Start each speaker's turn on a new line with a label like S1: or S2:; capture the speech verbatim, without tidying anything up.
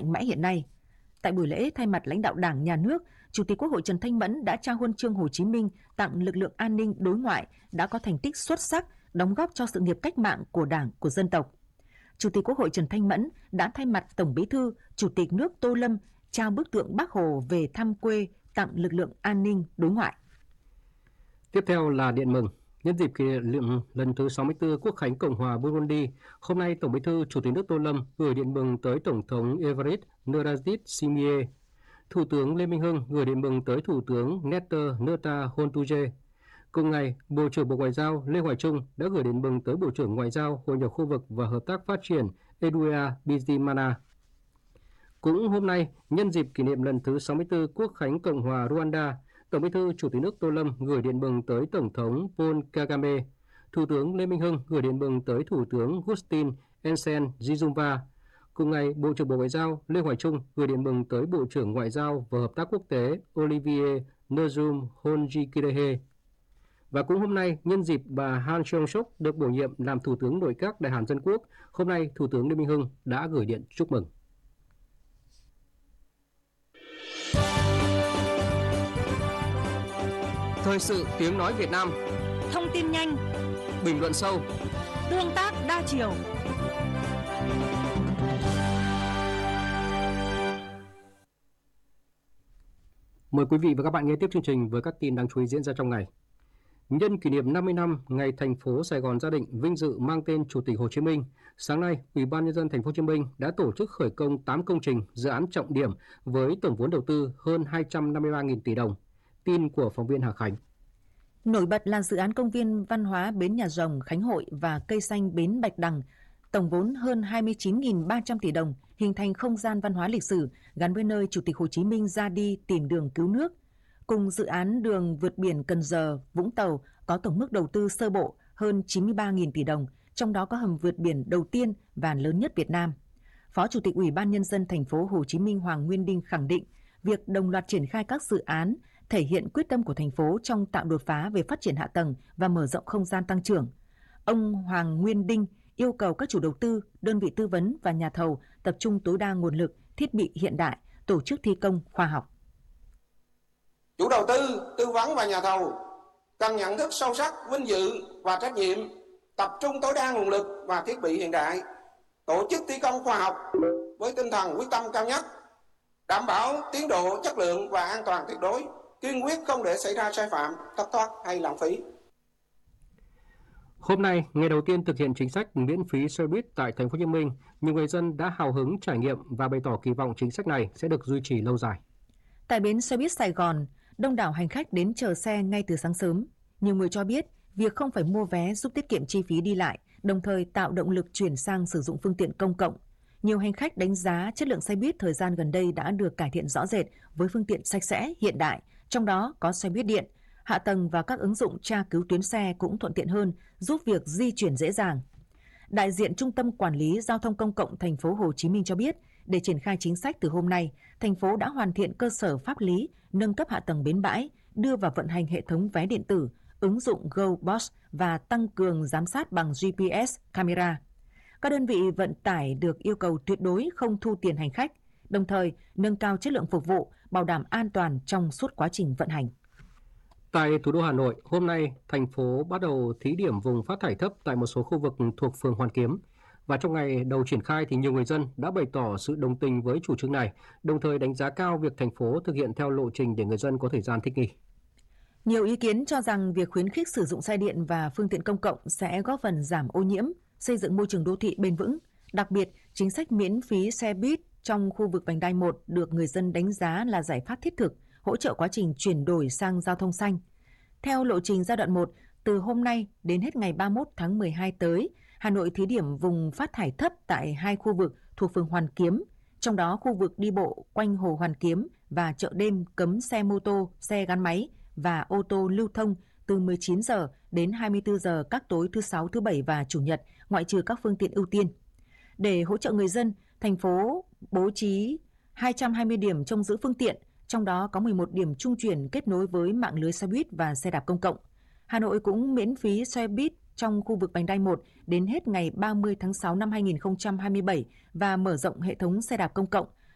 S1: mạnh mẽ hiện nay. Tại buổi lễ, thay mặt lãnh đạo Đảng, Nhà nước, Chủ tịch Quốc hội Trần Thanh Mẫn đã trao huân chương Hồ Chí Minh tặng lực lượng an ninh đối ngoại đã có thành tích xuất sắc, đóng góp cho sự nghiệp cách mạng của Đảng, của dân tộc. Chủ tịch Quốc hội Trần Thanh Mẫn đã thay mặt Tổng Bí thư, Chủ tịch nước Tô Lâm trao bức tượng Bác Hồ về thăm quê tặng lực lượng an ninh đối ngoại.
S2: Tiếp theo là điện mừng. Nhân dịp kỷ niệm lần thứ sáu mươi tư Quốc khánh Cộng hòa Burundi, hôm nay Tổng Bí thư Chủ tịch nước Tô Lâm gửi điện mừng tới Tổng thống Evariste Ndayishimiye. Thủ tướng Lê Minh Hưng gửi điện mừng tới Thủ tướng Nestor Ntahontuge. Cùng ngày, Bộ trưởng Bộ Ngoại giao Lê Hoài Trung đã gửi điện mừng tới Bộ trưởng Ngoại giao Hội nhập khu vực và Hợp tác phát triển Eduard Bizimana. Cũng hôm nay, nhân dịp kỷ niệm lần thứ sáu mươi tư Quốc khánh Cộng hòa Rwanda, Tổng Bí thư Chủ tịch nước Tô Lâm gửi điện mừng tới Tổng thống Paul Kagame. Thủ tướng Lê Minh Hưng gửi điện mừng tới Thủ tướng Augustin Ensen Jizumba. Cùng ngày, Bộ trưởng Bộ Ngoại giao Lê Hoài Trung gửi điện mừng tới Bộ trưởng Ngoại giao và Hợp tác quốc tế Olivier Nuzum Honjikirehe. Và cũng hôm nay, nhân dịp bà Han Cheong-suk được bổ nhiệm làm Thủ tướng Nội các Đại Hàn Dân Quốc, hôm nay Thủ tướng Lê Minh Hưng đã gửi điện chúc mừng. Thời sự tiếng nói Việt Nam.
S1: Thông tin nhanh,
S2: bình luận sâu,
S1: tương tác đa chiều.
S2: Mời quý vị và các bạn nghe tiếp chương trình với các tin đáng chú ý diễn ra trong ngày. Nhân kỷ niệm năm mươi năm ngày thành phố Sài Gòn gia định vinh dự mang tên Chủ tịch Hồ Chí Minh, sáng nay, Ủy ban Nhân dân Thành phố Hồ Chí Minh đã tổ chức khởi công tám công trình dự án trọng điểm với tổng vốn đầu tư hơn hai trăm năm mươi ba nghìn tỷ đồng. Tin của phóng viên Hà Khánh.
S1: Nổi bật là dự án công viên văn hóa Bến Nhà Rồng, Khánh Hội và cây xanh Bến Bạch Đằng, tổng vốn hơn hai mươi chín nghìn ba trăm tỷ đồng, hình thành không gian văn hóa lịch sử gắn với nơi Chủ tịch Hồ Chí Minh ra đi tìm đường cứu nước. Cùng dự án đường vượt biển Cần Giờ, Vũng Tàu có tổng mức đầu tư sơ bộ hơn chín mươi ba nghìn tỷ đồng, trong đó có hầm vượt biển đầu tiên và lớn nhất Việt Nam. Phó Chủ tịch Ủy ban Nhân dân Thành phố Hồ Chí Minh Hoàng Nguyên Đinh khẳng định, việc đồng loạt triển khai các dự án thể hiện quyết tâm của thành phố trong tạo đột phá về phát triển hạ tầng và mở rộng không gian tăng trưởng. Ông Hoàng Nguyên Đinh yêu cầu các chủ đầu tư, đơn vị tư vấn và nhà thầu tập trung tối đa nguồn lực, thiết bị hiện đại, tổ chức thi công khoa học.
S3: Chủ đầu tư, tư vấn và nhà thầu cần nhận thức sâu sắc vinh dự và trách nhiệm, tập trung tối đa nguồn lực và thiết bị hiện đại, tổ chức thi công khoa học với tinh thần quyết tâm cao nhất, đảm bảo tiến độ, chất lượng và an toàn tuyệt đối, kiên quyết không để xảy ra sai phạm, thất thoát hay lãng phí.
S2: Hôm nay, ngày đầu tiên thực hiện chính sách miễn phí xe buýt tại Thành phố Hồ Chí Minh, nhiều người dân đã hào hứng trải nghiệm và bày tỏ kỳ vọng chính sách này sẽ được duy trì lâu dài.
S1: Tại bến xe buýt Sài Gòn, đông đảo hành khách đến chờ xe ngay từ sáng sớm. Nhiều người cho biết việc không phải mua vé giúp tiết kiệm chi phí đi lại, đồng thời tạo động lực chuyển sang sử dụng phương tiện công cộng. Nhiều hành khách đánh giá chất lượng xe buýt thời gian gần đây đã được cải thiện rõ rệt với phương tiện sạch sẽ, hiện đại, trong đó có xe buýt điện. Hạ tầng và các ứng dụng tra cứu tuyến xe cũng thuận tiện hơn, giúp việc di chuyển dễ dàng. Đại diện Trung tâm Quản lý Giao thông Công cộng Thành phố Hồ Chí Minh cho biết, để triển khai chính sách từ hôm nay, thành phố đã hoàn thiện cơ sở pháp lý, nâng cấp hạ tầng bến bãi, đưa vào vận hành hệ thống vé điện tử, ứng dụng GoBus và tăng cường giám sát bằng giê pê ét camera. Các đơn vị vận tải được yêu cầu tuyệt đối không thu tiền hành khách, đồng thời nâng cao chất lượng phục vụ, bảo đảm an toàn trong suốt quá trình vận hành.
S2: Tại thủ đô Hà Nội, hôm nay, thành phố bắt đầu thí điểm vùng phát thải thấp tại một số khu vực thuộc phường Hoàn Kiếm. Và trong ngày đầu triển khai thì nhiều người dân đã bày tỏ sự đồng tình với chủ trương này, đồng thời đánh giá cao việc thành phố thực hiện theo lộ trình để người dân có thời gian thích nghi.
S1: Nhiều ý kiến cho rằng việc khuyến khích sử dụng xe điện và phương tiện công cộng sẽ góp phần giảm ô nhiễm, xây dựng môi trường đô thị bền vững. Đặc biệt, chính sách miễn phí xe buýt trong khu vực vành đai một được người dân đánh giá là giải pháp thiết thực, hỗ trợ quá trình chuyển đổi sang giao thông xanh. Theo lộ trình giai đoạn một, từ hôm nay đến hết ngày ba mươi mốt tháng mười hai tới, Hà Nội thí điểm vùng phát thải thấp tại hai khu vực thuộc phường Hoàn Kiếm, trong đó khu vực đi bộ quanh Hồ Hoàn Kiếm và chợ đêm cấm xe mô tô, xe gắn máy và ô tô lưu thông từ mười chín giờ đến hai mươi tư giờ các tối thứ Sáu, thứ Bảy và Chủ nhật, ngoại trừ các phương tiện ưu tiên. Để hỗ trợ người dân, thành phố bố trí hai trăm hai mươi điểm trông giữ phương tiện, trong đó có mười một điểm trung chuyển kết nối với mạng lưới xe buýt và xe đạp công cộng. Hà Nội cũng miễn phí xe buýt trong khu vực vành đai một đến hết ngày ba mươi tháng sáu năm hai nghìn không trăm hai mươi bảy và mở rộng hệ thống xe đạp công cộng.